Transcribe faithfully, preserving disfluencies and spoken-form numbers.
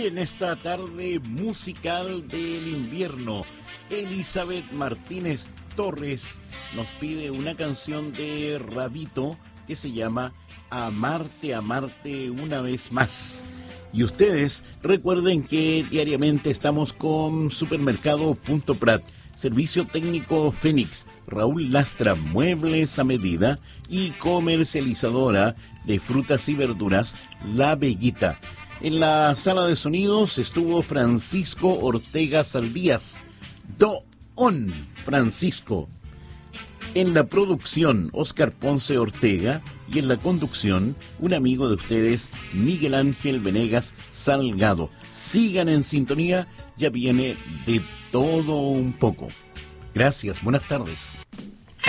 en esta tarde musical del invierno, Elizabeth Martínez Torres nos pide una canción de Rabito que se llama Amarte, Amarte una vez más. Y ustedes recuerden que diariamente estamos con Supermercado Punto Prat, Servicio Técnico Fénix, Raúl Lastra, Muebles a Medida y comercializadora de frutas y verduras, La Veguita. En la sala de sonidos estuvo Francisco Ortega Saldías, Don Francisco. En la producción, Oscar Ponce Ortega, y en la conducción, un amigo de ustedes, Miguel Ángel Venegas Salgado. Sigan en sintonía, ya viene de todo un poco. Gracias, buenas tardes.